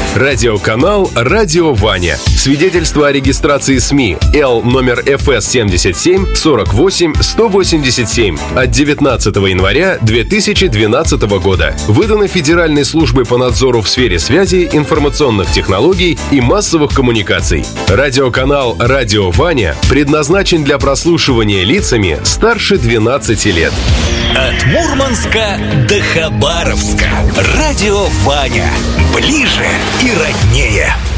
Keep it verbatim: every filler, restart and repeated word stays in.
Радиоканал «Радио Ваня». Свидетельство о регистрации СМИ Л номер эф эс семьдесят семь сорок восемь сто восемьдесят семь от девятнадцатого января две тысячи двенадцатого года. Выдано Федеральной службой по надзору в сфере связи, информационных технологий и массовых коммуникаций. Радиоканал «Радио Ваня» предназначен для прослушивания лицами старше двенадцати лет. От Мурманска до Хабаровска. Радио Ваня. Ближе и роднее.